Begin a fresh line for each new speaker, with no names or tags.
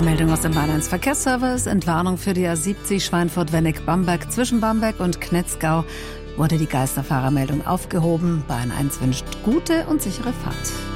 Meldung aus dem Bahn 1 Verkehrsservice. Entwarnung für die A70 Schweinfurt-Wenneck-Bamberg. Zwischen Bamberg und Knetzgau wurde die Geisterfahrermeldung aufgehoben. Bahn 1 wünscht gute und sichere Fahrt.